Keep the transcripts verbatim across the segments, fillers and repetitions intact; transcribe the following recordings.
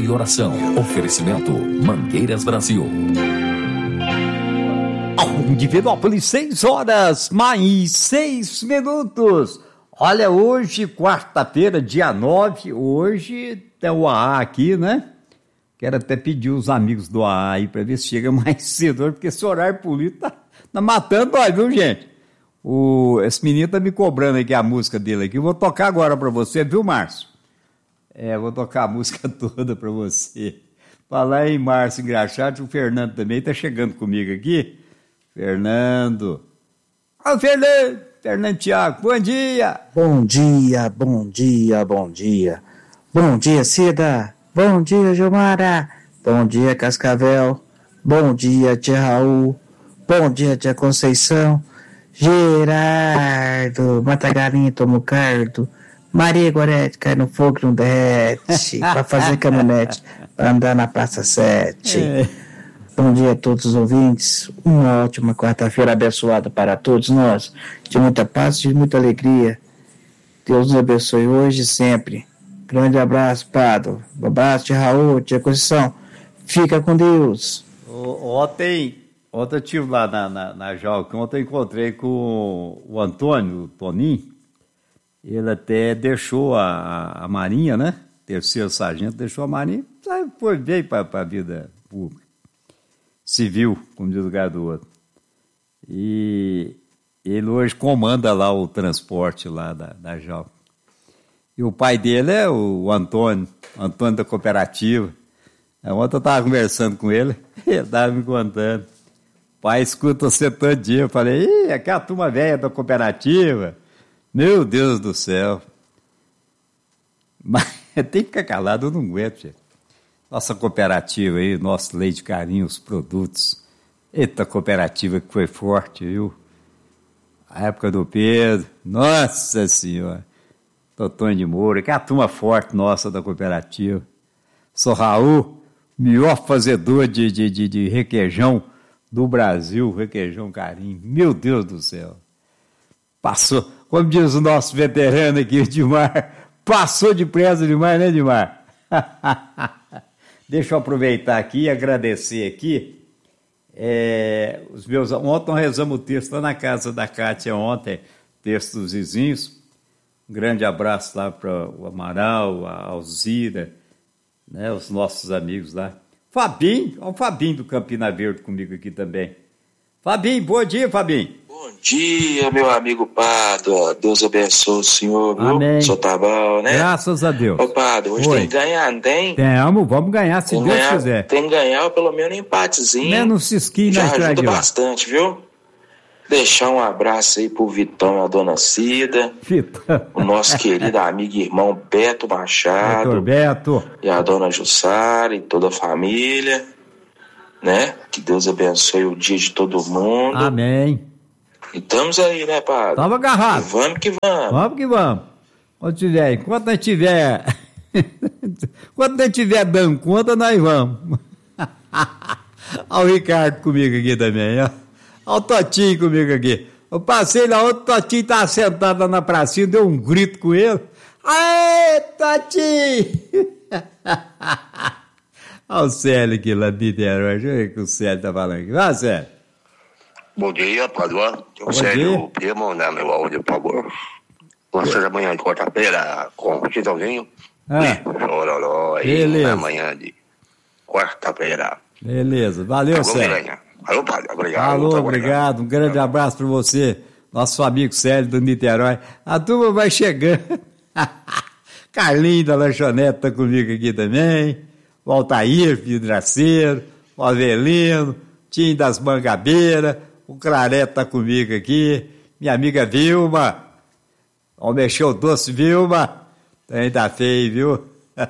e oração. Oferecimento Mangueiras Brasil. Divinópolis, seis horas mais seis minutos. Olha, hoje, quarta-feira, dia nove, hoje tem o A A aqui, né? Quero até pedir os amigos do A A aí para ver se chega mais cedo, porque esse horário político tá, tá matando nós, viu, gente? O, esse menino tá me cobrando aqui a música dele aqui. Eu vou tocar agora para você, viu, Márcio? É, vou tocar a música toda para você. Falar em Márcio Engraxate, o Fernando também tá chegando comigo aqui. Fernando. Ô, Fernando. Fernando Thiago, bom dia. Bom dia, bom dia, bom dia. Bom dia, Cida. Bom dia, Gilmara. Bom dia, Cascavel. Bom dia, tia Raul. Bom dia, tia Conceição. Gerardo, mata galinha, toma o cardo. Maria Gorete, cai no fogo, não derrete. Pra fazer caminhonete, pra andar na Praça Sete. É. Bom dia a todos os ouvintes. Uma ótima quarta-feira abençoada para todos nós. De muita paz e de muita alegria. Deus nos abençoe hoje e sempre. Grande abraço, Pado. Um abraço, tia Raul, tia Conceição. Fica com Deus. Ontem, ontem eu estive lá na, na, na Jalca. Ontem eu encontrei com o Antônio, o Toninho. Ele até deixou a, a Marinha, né? Terceiro sargento, deixou a Marinha. Foi, veio para a vida pública. Civil, como diz o lugar do outro. E ele hoje comanda lá o transporte lá da, da Jalca. E o pai dele é o Antônio, o Antônio da cooperativa. Ontem eu estava conversando com ele, ele estava me contando. O pai escuta você todo dia. Eu falei, ih, aqui é a turma velha da cooperativa. Meu Deus do céu. Mas tem que ficar calado, eu não aguento, gente. Nossa cooperativa aí, nosso Leite Carinho, os produtos. Eita, cooperativa que foi forte, viu? A época do Pedro, nossa senhora. Totônio de Moura, que é a turma forte nossa da cooperativa. Sou Raul, melhor fazedor de, de, de, de requeijão do Brasil, requeijão Carinho. Meu Deus do céu. Passou, como diz o nosso veterano aqui, Edmar, passou depressa demais, né, Edmar? Deixa eu aproveitar aqui e agradecer aqui. É, os meus, ontem nós rezamos o texto lá na casa da Cátia ontem, texto dos vizinhos. Um grande abraço lá para o Amaral, a Alzira, né, os nossos amigos lá. Fabinho, olha o Fabinho do Campina Verde comigo aqui também. Fabinho, bom dia, Fabinho. Bom dia, meu amigo Pado. Deus abençoe o senhor, viu? Amém. O senhor tá bom, né? Graças a Deus. Ô, Pado, hoje Oi. tem que ganhar, não tem? Temos, vamos ganhar, se tem Deus ganhar, quiser. Tem que ganhar pelo menos um empatezinho. Menos cisquinho na já ajuda lá. bastante, viu? Deixar um abraço aí pro Vitão e a dona Cida. Vitão. O nosso querido amigo e irmão Beto Machado. Doutor Beto. E a dona Jussara e toda a família. Né? Que Deus abençoe o dia de todo mundo. Amém. E estamos aí, né, Padre? Tava agarrado. E vamos que vamos. Vamos que vamos. Quando tiver, enquanto nós tiver... Quando nós tiver dando conta, nós vamos. Olha o Ricardo comigo aqui também, ó. Olha o Totinho comigo aqui. Eu passei lá, o Totinho estava sentado lá na pracinha, deu um grito com ele. Aê, Totinho! Olha o Célio aqui lá de Niterói. Deixa eu ver o que o Célio tá falando aqui. Vai, Célio. Bom dia, Padre. O Célio Primo, né, meu áudio, por favor. Você é amanhã de quarta-feira com o Chitãozinho. Ah. Chororó, aí, na manhã de quarta-feira. Beleza, valeu, Célio. Alô, Padre, obrigado. Alô, obrigado. Um grande abraço para você, nosso amigo Célio do Niterói. A turma vai chegando. Carlinho da Lanchonete tá comigo aqui também. O Altair, Vidraceiro, o Avelino, Tim das Mangabeiras, o Clarete tá comigo aqui, minha amiga Vilma, ó, mexeu o doce, Vilma, também tá feio, viu?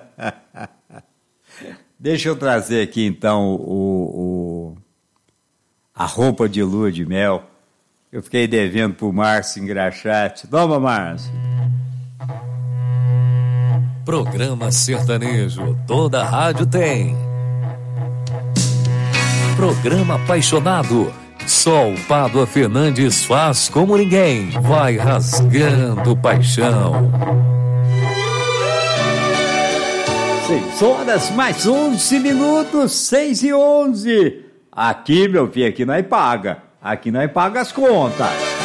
Deixa eu trazer aqui então o, o, a roupa de lua de mel, eu fiquei devendo pro Márcio Engraxate. Toma, Márcio. Programa sertanejo, toda rádio tem. Programa apaixonado, só o Pádua Fernandes faz como ninguém, vai rasgando paixão. seis horas mais onze minutos, seis e onze. Aqui, meu filho, aqui nós paga. Aqui nós paga as contas.